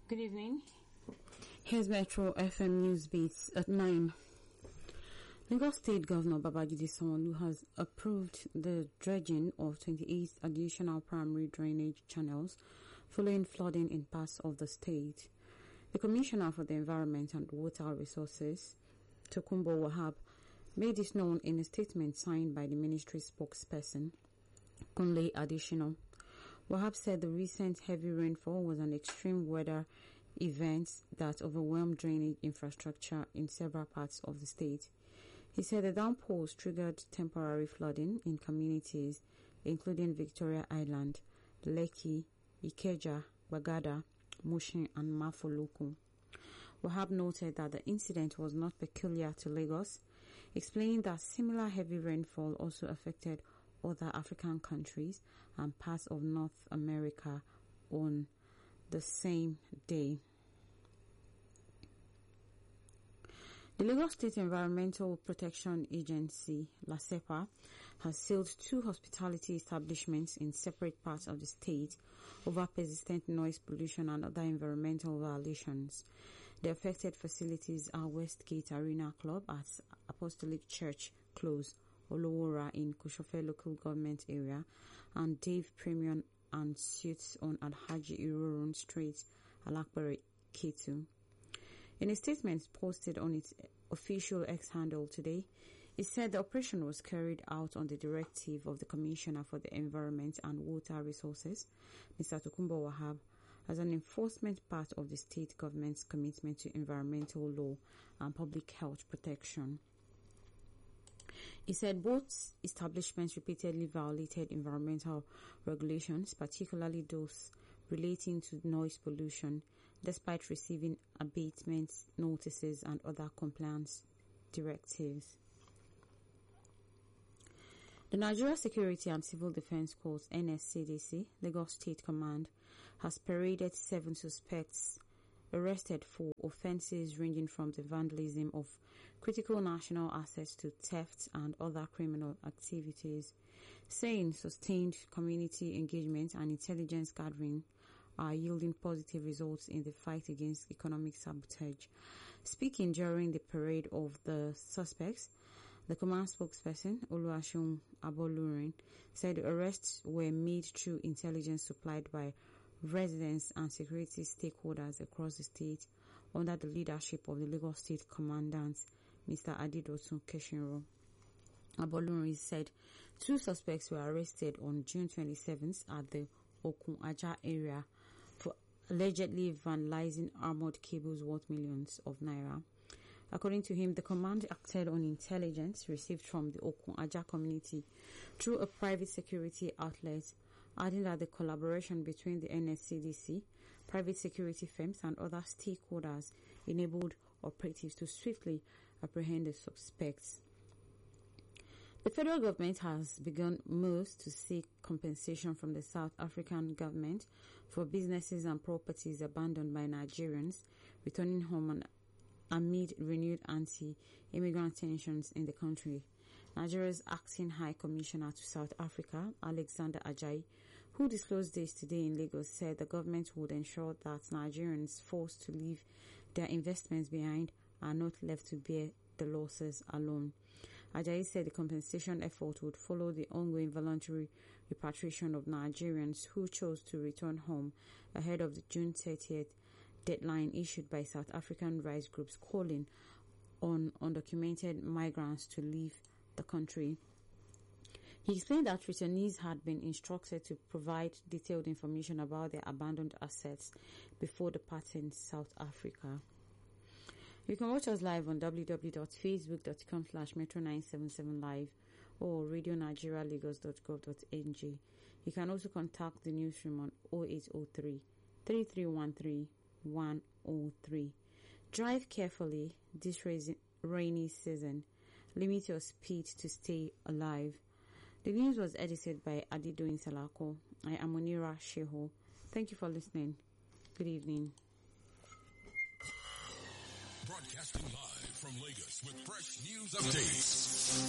Good evening. Here's Metro FM News Beats at 9. Lagos State Governor Babajide Sanwo-Olu has approved the dredging of 28 additional primary drainage channels following flooding in parts of the state. The Commissioner for the Environment and Water Resources, Tokunbo Wahab, made this known in a statement signed by the ministry spokesperson, Kunle Additional. Wahab said the recent heavy rainfall was an extreme weather event that overwhelmed drainage infrastructure in several parts of the state. He said the downpours triggered temporary flooding in communities including Victoria Island, Lekki, Ikeja, Bagada, Mushin and Mafoloku. Wahab noted that the incident was not peculiar to Lagos, explaining that similar heavy rainfall also affected other African countries and parts of North America on the same day. The Lagos State Environmental Protection Agency, LASEPA, has sealed 2 hospitality establishments in separate parts of the state over persistent noise pollution and other environmental violations. The affected facilities are Westgate Arena Club at Apostolic Church Close, Olowora in Kushofe local government area, and Dave Premium and Suites on Alhaji Irorun Street, Alakbare, Ketu. In a statement posted on its official X handle today, it said the operation was carried out on the directive of the Commissioner for the Environment and Water Resources, Mr. Tokunbo Wahab, as an enforcement part of the state government's commitment to environmental law and public health protection. He said both establishments repeatedly violated environmental regulations, particularly those relating to noise pollution, despite receiving abatement notices and other compliance directives. The Nigeria Security and Civil Defense Corps NSCDC, Lagos State Command, has paraded 7 suspects arrested for offences ranging from the vandalism of critical national assets to theft and other criminal activities, saying sustained community engagement and intelligence gathering are yielding positive results in the fight against economic sabotage. Speaking during the parade of the suspects, the command spokesperson, Oluwaseun Abolurin, said the arrests were made through intelligence supplied by residents and security stakeholders across the state under the leadership of the Lagos State Commandant, Mr. Adidotun Keshinro. Abolurin said 2 suspects were arrested on June 27th at the Okun Aja area for allegedly vandalizing armored cables worth millions of naira. According to him, the command acted on intelligence received from the Okun Aja community through a private security outlet, adding that the collaboration between the NSCDC, private security firms and other stakeholders enabled operatives to swiftly apprehend the suspects. The federal government has begun moves to seek compensation from the South African government for businesses and properties abandoned by Nigerians returning home amid renewed anti-immigrant tensions in the country. Nigeria's acting High Commissioner to South Africa, Alexander Ajayi, who disclosed this today in Lagos, said the government would ensure that Nigerians forced to leave their investments behind are not left to bear the losses alone. Ajayi said the compensation effort would follow the ongoing voluntary repatriation of Nigerians who chose to return home ahead of the June 30th deadline issued by South African rights groups calling on undocumented migrants to leave the country. He explained that returnees had been instructed to provide detailed information about their abandoned assets before departing South Africa. You can watch us live on www.facebook.com/metro977live or radionigerialagos.gov.ng. You can also contact the newsroom on 0803 3313 103. Drive carefully this rainy season. Limit your speed to stay alive. The news was edited by Adidoyin Salako. I am Munira Sheho. Thank you for listening. Good evening. Broadcasting live from Lagos with fresh news updates.